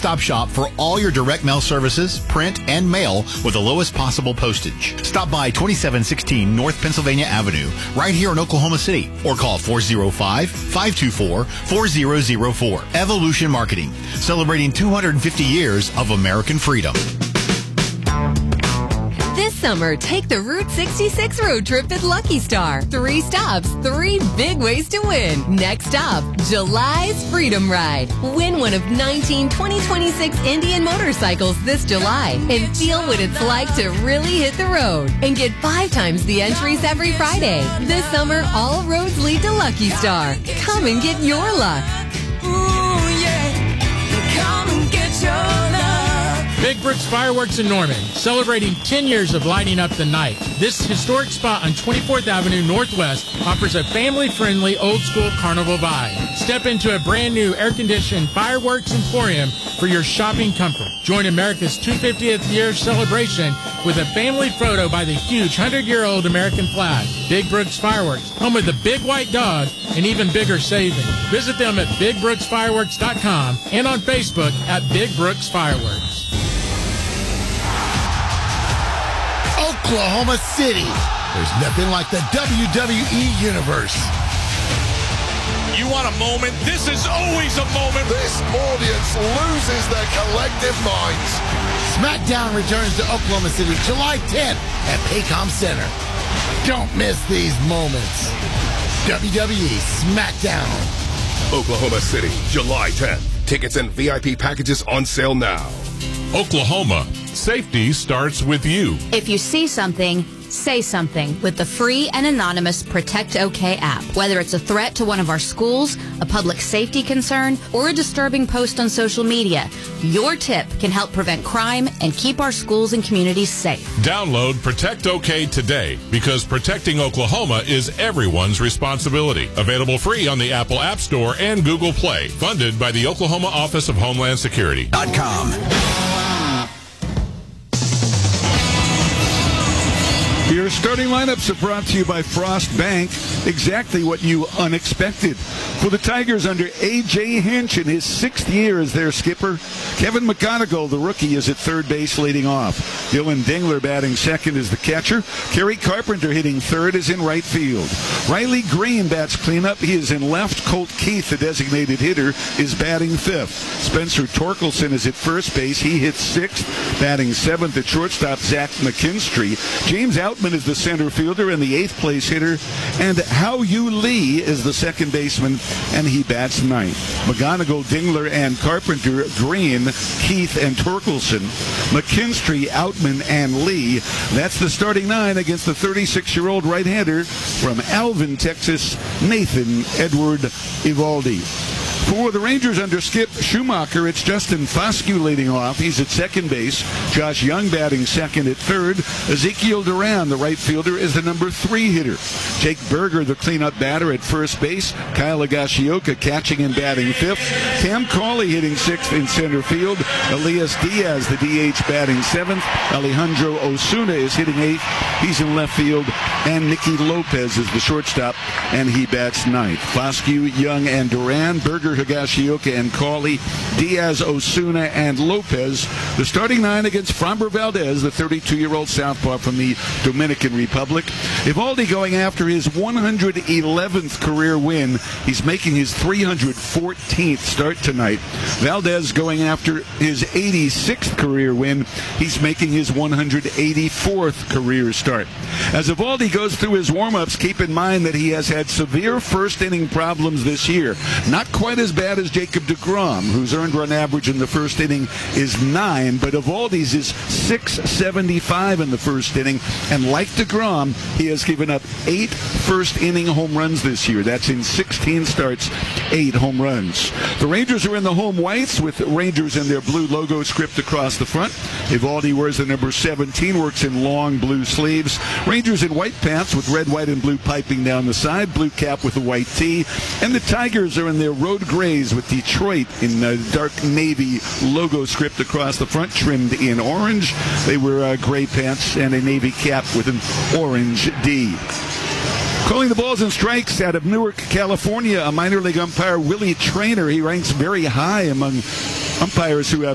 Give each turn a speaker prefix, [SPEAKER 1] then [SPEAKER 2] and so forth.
[SPEAKER 1] one-stop shop for all your direct mail services, print, and mail with the lowest possible postage. Stop by 2716 North Pennsylvania Avenue, right here in Oklahoma City, or call 405-524-4004. Evolution Marketing, celebrating 250 years of American freedom.
[SPEAKER 2] This summer, take the Route 66 road trip at Lucky Star. 3 stops, 3 big ways to win. Next up, July's Freedom Ride. Win one of 19 2026 Indian motorcycles this July and feel what it's like to really hit the road. And get 5 times the entries every Friday. This summer, all roads lead to Lucky Star. Come and get your luck.
[SPEAKER 3] Ooh, yeah. Come and get your luck.
[SPEAKER 4] Big Brooks Fireworks in Norman, celebrating 10 years of lighting up the night. This historic spot on 24th Avenue Northwest offers a family-friendly, old-school carnival vibe. Step into a brand-new air-conditioned fireworks emporium for your shopping comfort. Join America's 250th year celebration with a family photo by the huge 100-year-old American flag. Big Brooks Fireworks, home of the big white dog and even bigger savings. Visit them at BigBrooksFireworks.com and on Facebook at Big Brooks Fireworks.
[SPEAKER 5] Oklahoma City. There's nothing like the WWE Universe.
[SPEAKER 6] You want a moment? This is always a moment.
[SPEAKER 5] This audience loses their collective minds. SmackDown returns to Oklahoma City July 10th at Paycom Center. Don't miss these moments. WWE SmackDown.
[SPEAKER 7] Oklahoma City, July 10th. Tickets and VIP packages on sale now.
[SPEAKER 8] Oklahoma, safety starts with you.
[SPEAKER 9] If you see something, say something with the free and anonymous Protect OK app. Whether it's a threat to one of our schools, a public safety concern, or a disturbing post on social media, your tip can help prevent crime and keep our schools and communities safe.
[SPEAKER 8] Download Protect OK today because protecting Oklahoma is everyone's responsibility. Available free on the Apple App Store and Google Play. Funded by the Oklahoma Office of Homeland Security.
[SPEAKER 1] .com.
[SPEAKER 10] Your starting lineups are brought to you by Frost Bank. Exactly what you unexpected. For the Tigers under A.J. Hinch in his 6th year as their skipper, Kevin McGonigal, the rookie, is at third base leading off. Dylan Dingler batting second is the catcher. Kerry Carpenter hitting third is in right field. Riley Green bats cleanup. He is in left. Colt Keith, the designated hitter, is batting fifth. Spencer Torkelson is at first base. He hits sixth. Batting seventh at shortstop, Zach McKinstry. James Outman is the center fielder and the 8th place hitter. And Hao Yu Lee is the second baseman, and he bats ninth. McGonigal, Dingler, and Carpenter, Green, Keith, and Torkelson, McKinstry, Outman, and Lee. That's the starting 9 against the 36-year-old right-hander from Alvin, Texas, Nathan Edward Evaldi. For the Rangers under Skip Schumacher, it's Justin Foscue leading off. He's at second base. Josh Young batting second at third. Ezekiel Duran, the right fielder, is the number 3 hitter. Jake Berger, the cleanup batter, at first base. Kyle Higashioka catching and batting fifth. Cam Cauley hitting sixth in center field. Elias Diaz, the DH, batting seventh. Alejandro Osuna is hitting eighth. He's in left field. And Nicky Lopez is the shortstop, and he bats ninth. Foscue, Young, and Duran. Berger, Higashioka, and Cauley, Diaz, Osuna, and Lopez. The starting 9 against Framber Valdez, the 32-year-old southpaw from the Dominican Republic. Evaldi going after his 111th career win. He's making his 314th start tonight. Valdez going after his 86th career win. He's making his 184th career start. As Evaldi goes through his warm-ups, keep in mind that he has had severe first-inning problems this year. Not quite as bad as Jacob deGrom, whose earned run average in the first inning is 9, but Evaldi's is 675 in the first inning. And like deGrom, he has given up 8 first-inning home runs this year. That's in 16 starts, 8 home runs. The Rangers are in the home whites with Rangers in their blue logo script across the front. Evaldi wears the number 17, works in long blue sleeves. Rangers in white pants with red, white, and blue piping down the side, blue cap with a white tee. And the Tigers are in their road grays with Detroit in dark navy logo script across the front, trimmed in orange. They wear gray pants and a navy cap with an orange D. Calling the balls and strikes out of Newark, California, a minor league umpire, Willie Traynor. He ranks very high among umpires who have